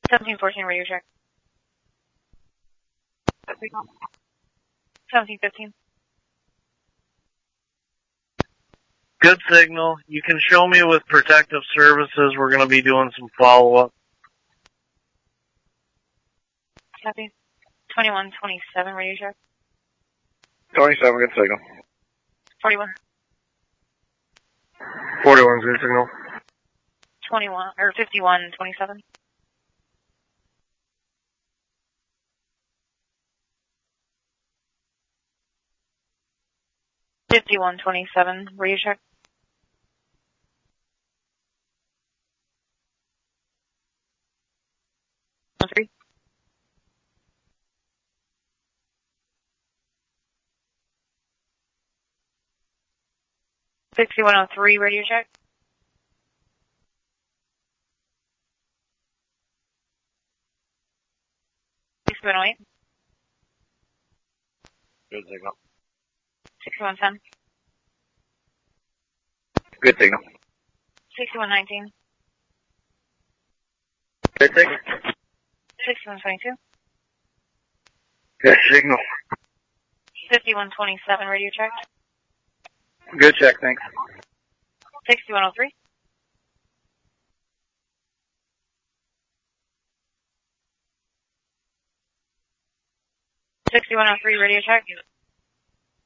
1714 radio check. 1715. Good signal. You can show me with protective services. We're going to be doing some follow-up. Copy. 2127 radio check. 27, good signal. 41. 41, good signal. 21, or 5127. 5127 radio check. Three. $6103 radio check. $6108. Good signal. $6110. Good signal. $6119. Good signal. $6122. Good signal. $5127 radio check. Good check, thanks. $6103. $6103 radio check.